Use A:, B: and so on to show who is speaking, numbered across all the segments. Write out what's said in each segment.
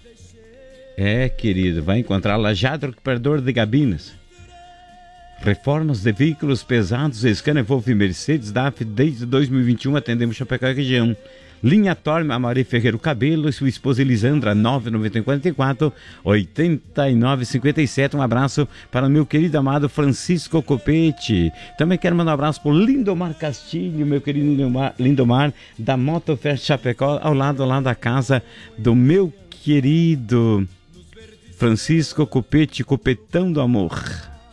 A: Querido, vai encontrar Lajado Recuperador de Gabinas. Reformas de veículos pesados, Scania, Volvo e Mercedes, DAF desde 2021, atendemos Chapecó e região. Linha Torme, Amari Ferreira Cabelo e sua esposa Elisandra, 99144 8957. Um abraço para o meu querido amado Francisco Copete. Também quero mandar um abraço para o Lindomar Castilho, meu querido Lindomar, da Motofer Chapecó, ao lado lá da casa do meu querido Francisco Copete, Copetão do Amor.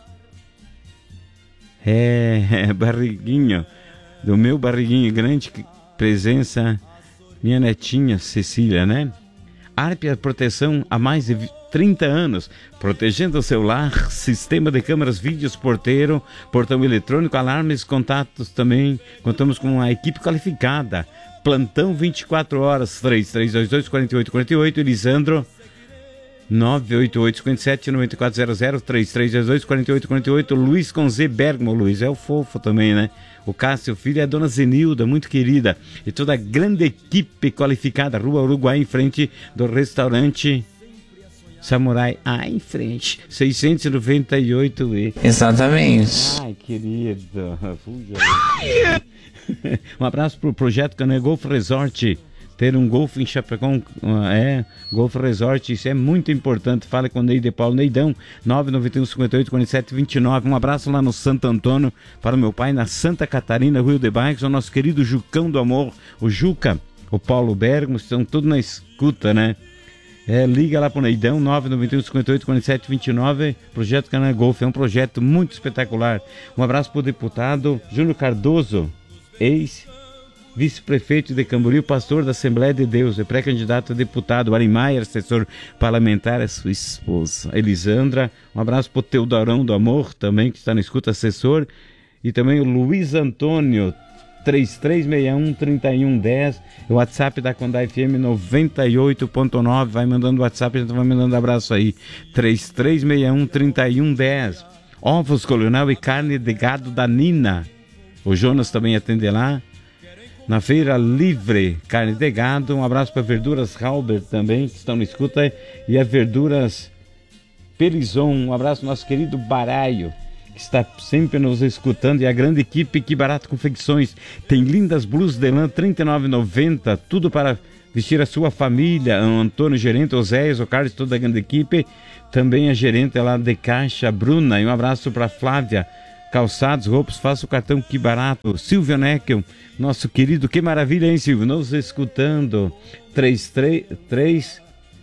A: Barriguinho, do meu barriguinho grande, presença, minha netinha Cecília, né? Arpia Proteção há mais de 30 anos, protegendo o seu lar, sistema de câmeras, vídeos, porteiro, portão eletrônico, alarmes, contatos também. Contamos com uma equipe qualificada. Plantão 24 horas, 3322-4848, Elisandro, 988-57-9400, 3322-4848, Luiz com Z Bergamo, Luiz é o fofo também, né? O Cássio Filho é a dona Zenilda, muito querida, e toda a grande equipe qualificada, Rua Uruguai, em frente do restaurante Samurai, em frente, 698E.
B: Exatamente.
A: Ai, querido. Um abraço pro Projeto Canoe Golf Resort. Ter um golfe em Chapecó, Golf Resort, isso é muito importante. Fala com o Ney de Paulo, Neidão, 991-58-47-29. Um abraço lá no Santo Antônio para o meu pai, na Santa Catarina, Rio de Baixo, o nosso querido Jucão do Amor, o Juca, o Paulo Bergamo, estão todos na escuta, né? Liga lá para o Neidão, 991-58-47-29. Projeto Canoe Golf, é um projeto muito espetacular. Um abraço para o deputado Júnior Cardoso, vice-prefeito de Camboriú, pastor da Assembleia de Deus, pré-candidato a deputado, Ari Maier, assessor parlamentar, a sua esposa, Elisandra. Um abraço para o Teodorão do Amor, também, que está na escuta, assessor. E também o Luiz Antônio, 3361-3110, o WhatsApp da Condá FM 98.9. Vai mandando WhatsApp, a gente vai mandando abraço aí. 3361-3110. Ovos Colonel e carne de gado da Nina. O Jonas também atende lá. Na Feira Livre, carne de gado. Um abraço para Verduras Halber também, que estão na escuta. E a Verduras Perizon. Um abraço ao nosso querido Baraio, que está sempre nos escutando. E a grande equipe Que Barato Confecções. Tem lindas blusas de lã, R$ 39,90. Tudo para vestir a sua família. O Antônio, gerente, Oséias, o Carlos, toda a grande equipe. Também a gerente lá de caixa, Bruna. E um abraço para Flávia. Calçados, roupas, faça o cartão Que Barato. Silvio Neckel, nosso querido, que maravilha, hein, Silvio? Nos escutando. 33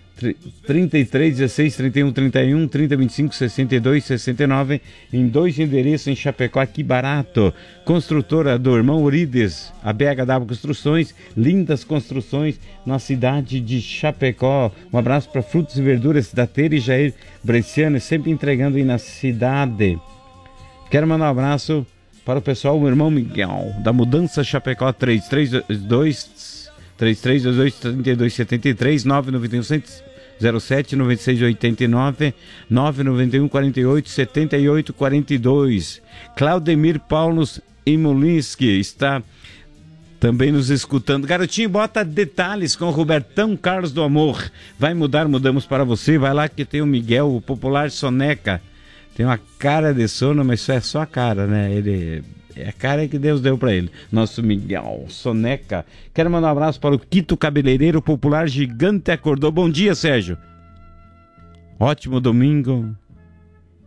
A: 16 31 31 30 25 62 69 em 2 endereços em Chapecó. Que Barato. Construtora do irmão Urides, a BHW Construções, lindas construções na cidade de Chapecó. Um abraço para Frutos e Verduras da Teira e Jair Bresciano, sempre entregando aí na cidade. Quero mandar um abraço para o pessoal, o irmão Miguel, da Mudança Chapecó, 3322-3273, 991-07-9689, 991-48-7842. Claudemir Paulos Imolinski está também nos escutando. Garotinho, bota detalhes com o Robertão Carlos do Amor. Vai mudar, mudamos para você. Vai lá que tem o Miguel, o popular Soneca. Tem uma cara de sono, mas isso é só a cara, né? Ele é a cara que Deus deu para ele. Nosso Miguel Soneca. Quero mandar um abraço para o Quito Cabeleireiro Popular Gigante Acordou. Bom dia, Sérgio. Ótimo domingo.